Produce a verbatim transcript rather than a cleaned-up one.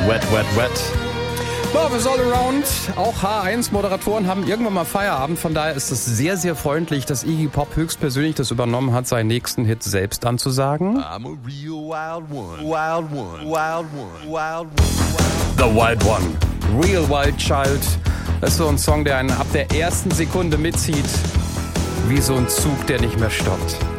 Wet, wet, wet. Love is all around. Auch H eins Moderatoren haben irgendwann mal Feierabend. Von daher ist es sehr, sehr freundlich, dass Iggy Pop höchstpersönlich das übernommen hat, seinen nächsten Hit selbst anzusagen. I'm a real wild one. Wild one. Wild one. Wild one. The Wild One. Real Wild Child. Das ist so ein Song, der einen ab der ersten Sekunde mitzieht. Wie so ein Zug, der nicht mehr stoppt.